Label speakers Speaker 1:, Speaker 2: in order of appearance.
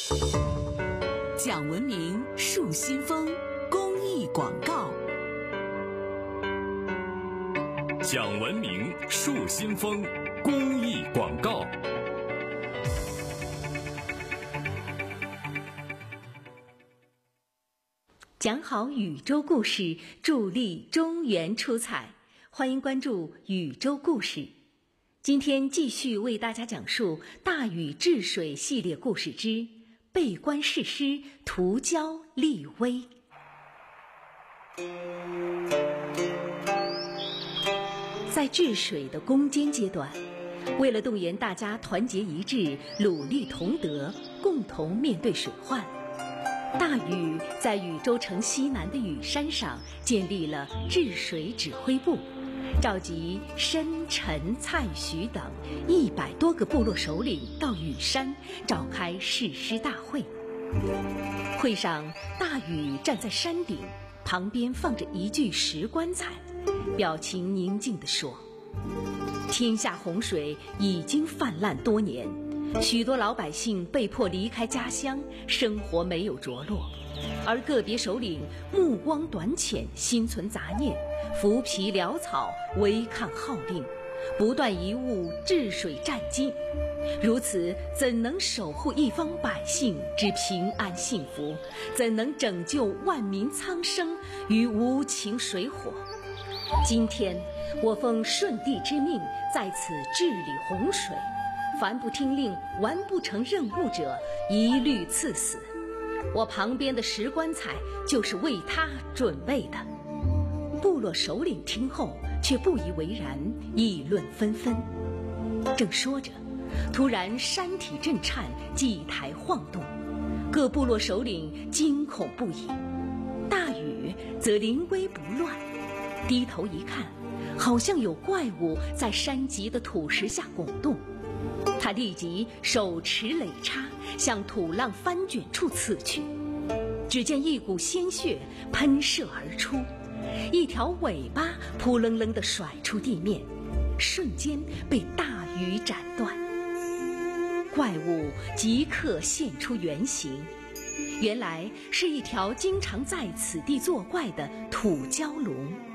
Speaker 1: 讲文明树新风公益广告。
Speaker 2: 讲文明树新风公益广告。
Speaker 3: 讲好宇宙故事，助力中原出彩。欢迎关注宇宙故事。今天继续为大家讲述大禹治水系列故事之备观誓师，图教立威。在治水的攻坚阶段，为了动员大家团结一致，努力同德，共同面对水患，大禹在禹州城西南的禹山上建立了治水指挥部，召集申、陈、蔡、徐等100多个部落首领到禹山召开誓师大会。会上，大禹站在山顶，旁边放着一具石棺材，表情宁静地说：天下洪水已经泛滥多年，许多老百姓被迫离开家乡，生活没有着落，而个别首领目光短浅，心存杂念，浮皮潦草，违抗号令，不断贻误治水战机，如此怎能守护一方百姓之平安幸福？怎能拯救万民苍生于无情水火？今天我奉舜帝之命，在此治理洪水，凡不听令、完不成任务者，一律赐死。我旁边的石棺材就是为他准备的。部落首领听后却不以为然，议论纷纷。正说着，突然山体震颤，祭台晃动，各部落首领惊恐不已。大禹则临危不乱，低头一看，好像有怪物在山脊的土石下拱动。他立即手持垒叉向土浪翻卷处刺去，只见一股鲜血喷射而出，一条尾巴扑棱棱地甩出地面，瞬间被大禹斩断。怪物即刻现出原形，原来是一条经常在此地作怪的土蛟龙。